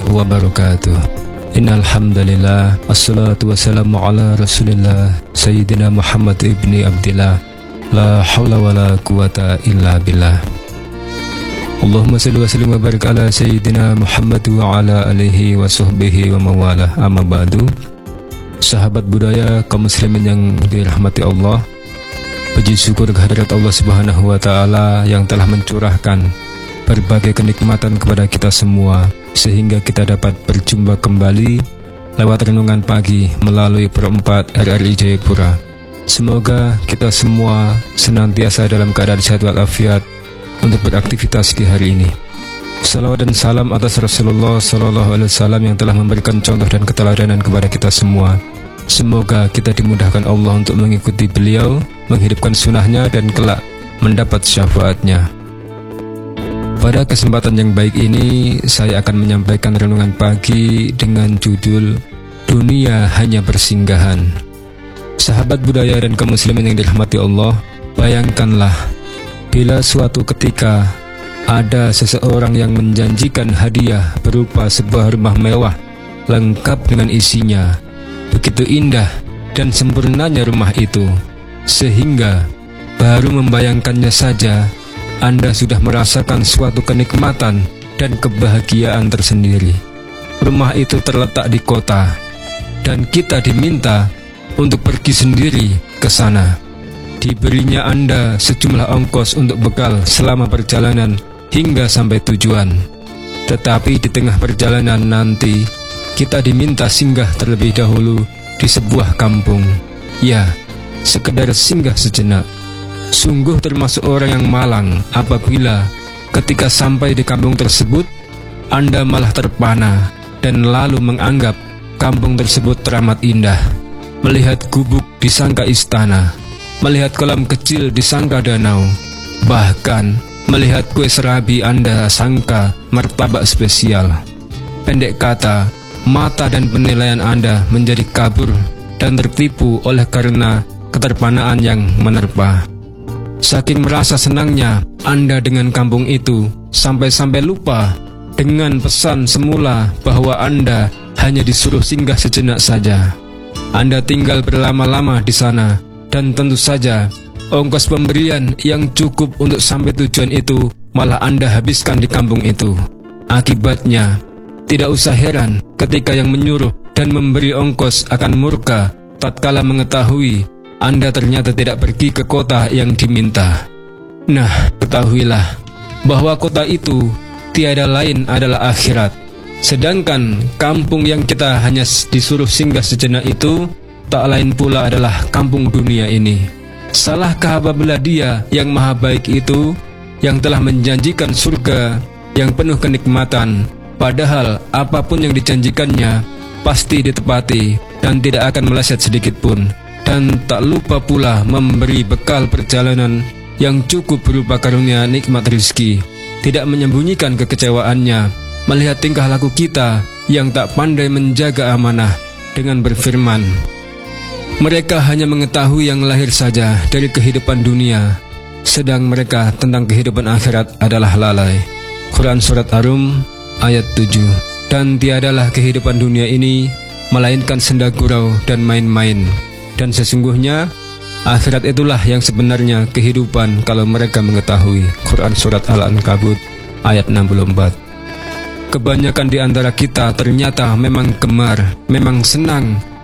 wabarakatuh. Innal hamdalillah wassalatu wassalamu ala Rasulillah Sayyidina Muhammad ibni Abdillah. La haula wala quwata illa billah. Allahumma salli wa sallim wa barik ala Sayyidina Muhammad wa ala alihi wa sahbihi wa mawalah. Amma ba'du. Sahabat budaya kaum muslimin yang dirahmati Allah, puji syukur kehadirat Allah Subhanahu wa Ta'ala yang telah mencurahkan berbagai kenikmatan kepada kita semua, sehingga kita dapat berjumpa kembali lewat renungan pagi melalui Pro4 RRI Jayapura. Semoga kita semua senantiasa dalam keadaan sehat walafiat untuk beraktivitas di hari ini. Salawat dan salam atas Rasulullah SAW yang telah memberikan contoh dan keteladanan kepada kita semua. Semoga kita dimudahkan Allah untuk mengikuti beliau, menghidupkan sunnahnya, dan kelak mendapat syafaatnya. Pada kesempatan yang baik ini, saya akan menyampaikan renungan pagi dengan judul Dunia Hanya Persinggahan. Sahabat budaya dan kaum muslimin yang dirahmati Allah, bayangkanlah bila suatu ketika ada seseorang yang menjanjikan hadiah berupa sebuah rumah mewah lengkap dengan isinya. Begitu indah dan sempurnanya rumah itu, sehingga baru membayangkannya saja Anda sudah merasakan suatu kenikmatan dan kebahagiaan tersendiri. Rumah itu terletak di kota, dan kita diminta untuk pergi sendiri ke sana. Diberinya Anda sejumlah ongkos untuk bekal selama perjalanan hingga sampai tujuan. Tetapi di tengah perjalanan nanti, kita diminta singgah terlebih dahulu di sebuah kampung. Ya, sekedar singgah sejenak. Sungguh termasuk orang yang malang apabila ketika sampai di kampung tersebut, Anda malah terpana dan lalu menganggap kampung tersebut teramat indah. Melihat gubuk disangka istana, melihat kolam kecil disangka danau, bahkan melihat kue serabi Anda sangka martabak spesial. Pendek kata, mata dan penilaian Anda menjadi kabur dan tertipu oleh karena keterpanaan yang menerpa. Saking merasa senangnya Anda dengan kampung itu, sampai-sampai lupa dengan pesan semula bahwa Anda hanya disuruh singgah sejenak saja. Anda tinggal berlama-lama di sana, dan tentu saja ongkos pemberian yang cukup untuk sampai tujuan itu malah Anda habiskan di kampung itu. Akibatnya, tidak usah heran ketika yang menyuruh dan memberi ongkos akan murka tatkala mengetahui Anda ternyata tidak pergi ke kota yang diminta. Nah, ketahuilah bahwa kota itu tiada lain adalah akhirat. Sedangkan kampung yang kita hanya disuruh singgah sejenak itu tak lain pula adalah kampung dunia ini. Salahkah apabila Dia yang maha baik itu, yang telah menjanjikan surga yang penuh kenikmatan, padahal apapun yang dijanjikannya pasti ditepati dan tidak akan meleset sedikit pun, dan tak lupa pula memberi bekal perjalanan yang cukup berupa karunia nikmat rizki, tidak menyembunyikan kekecewaannya melihat tingkah laku kita yang tak pandai menjaga amanah dengan berfirman, mereka hanya mengetahui yang lahir saja dari kehidupan dunia, sedang mereka tentang kehidupan akhirat adalah lalai. Quran Surat Ar-Rum ayat 7. Dan tiadalah kehidupan dunia ini melainkan senda gurau dan main-main, dan sesungguhnya akhirat itulah yang sebenarnya kehidupan kalau mereka mengetahui. Quran Surat Al-Ankabut ayat 64. Kebanyakan di antara kita ternyata memang gemar, memang senang